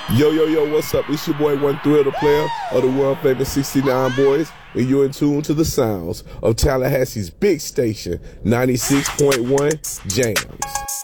Yo, yo, yo, what's up? It's your boy One Thrill, the player of the world famous 69 Boys, and you're in tune to the sounds of Tallahassee's big station, 96.1 Jams.